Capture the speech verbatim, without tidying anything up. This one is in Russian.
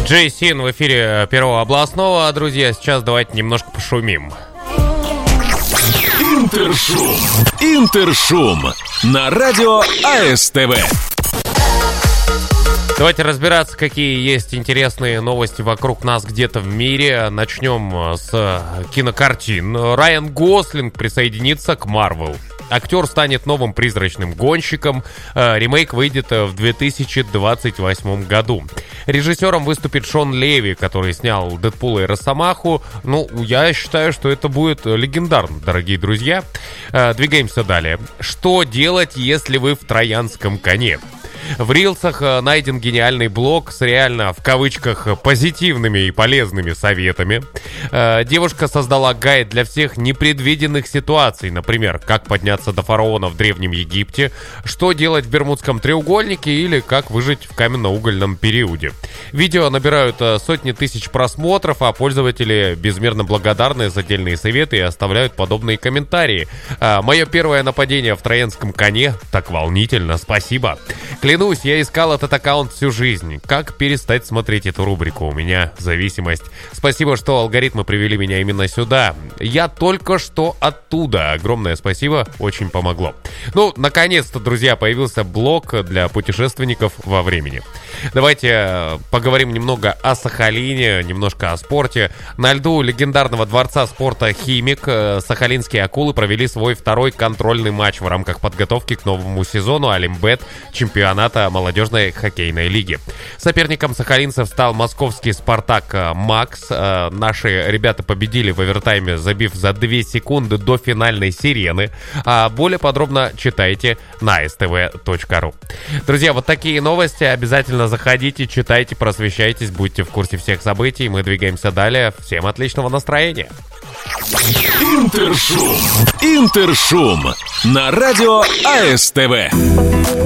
Джейсин в эфире Первого областного. Друзья, сейчас давайте немножко пошумим. Интершум. Интершум. На радио АСТВ. Давайте разбираться, какие есть интересные новости вокруг нас где-то в мире. Начнем с кинокартин. Райан Гослинг присоединится к Марвел. Актер станет новым призрачным гонщиком. Ремейк выйдет в две тысячи двадцать восьмом году. Режиссером выступит Шон Леви, который снял «Дэдпула» и «Росомаху». Ну, я считаю, что это будет легендарно, дорогие друзья. Двигаемся далее. Что делать, если вы в троянском коне? В рилсах найден гениальный блог с реально, в кавычках, позитивными и полезными советами. Девушка создала гайд для всех непредвиденных ситуаций. Например, как подняться до фараона в Древнем Египте, что делать в Бермудском треугольнике или как выжить в каменно-угольном периоде. Видео набирают сотни тысяч просмотров, а пользователи безмерно благодарны за отдельные советы и оставляют подобные комментарии. Мое первое нападение в троянском коне. Так волнительно, спасибо. Клянусь, я искал этот аккаунт всю жизнь. Как перестать смотреть эту рубрику? У меня зависимость. Спасибо, что алгоритмы привели меня именно сюда. Я только что оттуда. Огромное спасибо, очень помогло. Ну, наконец-то, друзья, появился блог для путешественников во времени. Давайте поговорим немного о Сахалине, немножко о спорте. На льду легендарного дворца спорта «Химик» сахалинские акулы провели свой второй контрольный матч в рамках подготовки к новому сезону Олимбет чемпионата молодежной хоккейной лиги. Соперником сахалинцев стал московский «Спартак» «Макс». Наши ребята победили в овертайме, забив за две секунды до финальной сирены. А более подробно читайте на эс тэ вэ точка ру. Друзья, вот такие новости. Обязательно заходите, читайте, просвещайтесь, будьте в курсе всех событий. Мы двигаемся далее. Всем отличного настроения. Интершум. Интершум. На радио АСТВ.